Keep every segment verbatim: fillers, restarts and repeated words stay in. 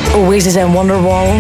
Oasis en Wonderwall.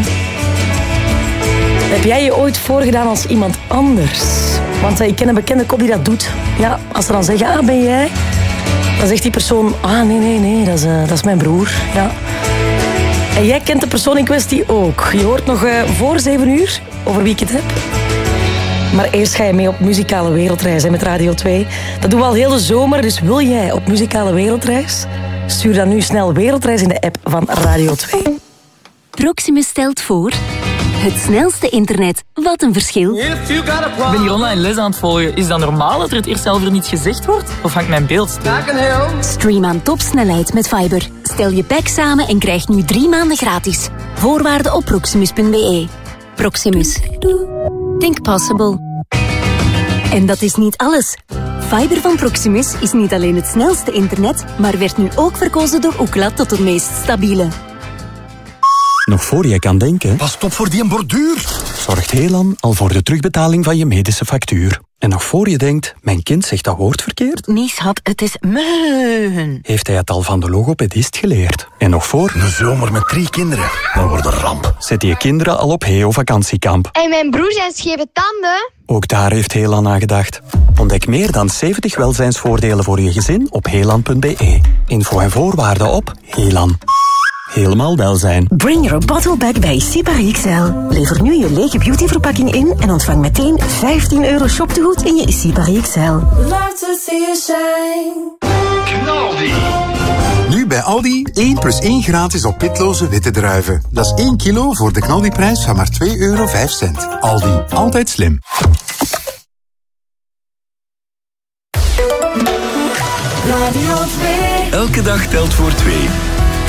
Heb jij je ooit voorgedaan als iemand anders? Want uh, ik ken een bekende kop die dat doet. Ja, als ze dan zeggen, ah, ben jij? Dan zegt die persoon, ah, nee, nee, nee, dat is, uh, dat is mijn broer. Ja. En jij kent de persoon in kwestie ook. Je hoort nog uh, voor zeven uur over wie ik het heb. Maar eerst ga je mee op muzikale wereldreis hè, met Radio twee. Dat doen we al heel de zomer, dus wil jij op muzikale wereldreis? Stuur dan nu snel Wereldreis in de app van Radio twee. Proximus stelt voor... Het snelste internet. Wat een verschil. Ik ben hier online les aan het volgen. Is dat normaal dat er het eerst zelf er niet gezegd wordt? Of hangt mijn beeld stil? Stream aan topsnelheid met Fiber. Stel je pack samen en krijg nu drie maanden gratis. Voorwaarden op proximus punt be. Proximus. Think possible. En dat is niet alles. Fiber van Proximus is niet alleen het snelste internet, maar werd nu ook verkozen door Ookla tot het meest stabiele. Nog voor je kan denken... Pas op voor die borduur. Zorgt Helan al voor de terugbetaling van je medische factuur. En nog voor je denkt, mijn kind zegt dat woord verkeerd... Nee, schat, het is meun. Heeft hij het al van de logopedist geleerd. En nog voor... Een zomer met drie kinderen. Dat wordt een ramp. Zet je kinderen al op Heo vakantiekamp. En mijn broer zijn scheve tanden. Ook daar heeft Helan aan gedacht. Ontdek meer dan zeventig welzijnsvoordelen voor je gezin op helan punt be. Info en voorwaarden op Helan. Helemaal welzijn. Bring your bottle back bij Sipari X L. Lever nu je lege beautyverpakking in en ontvang meteen vijftien euro shoptegoed in je Sipari X L. Knaldi. Nu bij Aldi één plus één gratis op pitloze witte druiven. Dat is één kilo voor de Knaldi-prijs van maar twee euro vijf cent. Aldi, altijd slim. Radio twee. Elke dag telt voor twee.